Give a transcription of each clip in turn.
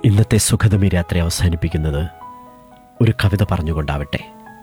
ഇന്നത്തെ സുഖതമി രാത്രി അവസാനിപ്പിക്കുന്നത് ഒരു കവിത പറഞ്ഞുകൊണ്ടാവട്ടെ.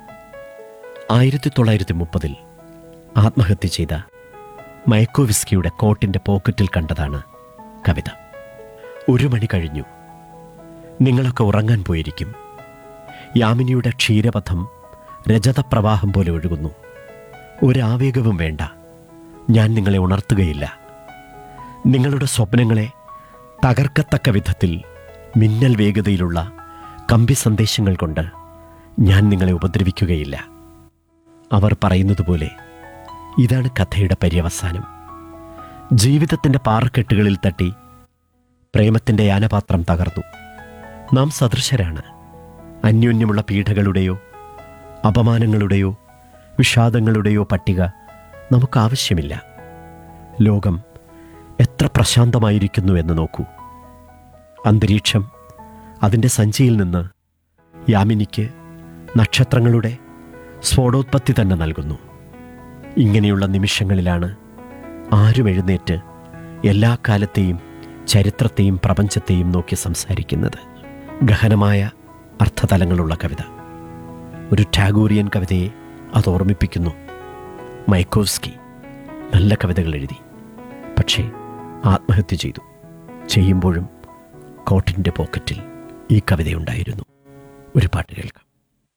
1930 ആത്മഹത്യ ചെയ്ത മയക്കോവിസ്കിയുടെ കോട്ടിൻ്റെ പോക്കറ്റിൽ കണ്ടതാണ് കവിത. 1 മണി കഴിഞ്ഞു. നിങ്ങളൊക്കെ ഉറങ്ങാൻ പോയിരിക്കും. യാമിനിയുടെ ക്ഷീരപഥം രജതപ്രവാഹം പോലെ ഒഴുകുന്നു. ഒരാവേഗവും വേണ്ട, ഞാൻ നിങ്ങളെ ഉണർത്തുകയില്ല. നിങ്ങളുടെ സ്വപ്നങ്ങളെ തകർക്കത്തക്ക വിധത്തിൽ മിന്നൽ വേഗതയിലുള്ള കമ്പി സന്ദേശങ്ങൾ കൊണ്ട് ഞാൻ നിങ്ങളെ ഉപദ്രവിക്കുകയില്ല. അവർ പറയുന്നത് പോലെ ഇതാണ് കഥയുടെ പര്യവസാനം. ജീവിതത്തിൻ്റെ പാറക്കെട്ടുകളിൽ തട്ടി പ്രേമത്തിൻ്റെ യാനപാത്രം തകർന്നു. നാം സദൃശരാണ്. അന്യോന്യമുള്ള പീഡകളുടെയോ അപമാനങ്ങളുടെയോ വിഷാദങ്ങളുടെയോ പട്ടിക നമുക്കാവശ്യമില്ല. ലോകം എത്ര പ്രശാന്തമായിരിക്കുന്നു എന്ന് നോക്കൂ. അന്തരീക്ഷം അതിൻ്റെ സഞ്ചിയിൽ നിന്ന് യാമിനിക്ക് നക്ഷത്രങ്ങളുടെ സ്ഫോടോത്പത്തി തന്നെ നൽകുന്നു. ഇങ്ങനെയുള്ള നിമിഷങ്ങളിലാണ് ആരും എഴുന്നേറ്റ് എല്ലാ കാലത്തെയും ചരിത്രത്തെയും പ്രപഞ്ചത്തെയും നോക്കി സംസാരിക്കുന്നത്. ഗഹനമായ അർത്ഥതലങ്ങളുള്ള കവിത. ഒരു ടാഗോറിയൻ കവിതയെ അത് ഓർമ്മിപ്പിക്കുന്നു. മയക്കോവ്സ്കി നല്ല കവിതകൾ എഴുതി, പക്ഷേ ആത്മഹത്യ ചെയ്തു. ചെയ്യുമ്പോഴും കോട്ടിൻ്റെ പോക്കറ്റിൽ ഈ കവിതയുണ്ടായിരുന്നു. ഒരു പാട്ട് കേൾക്കാം.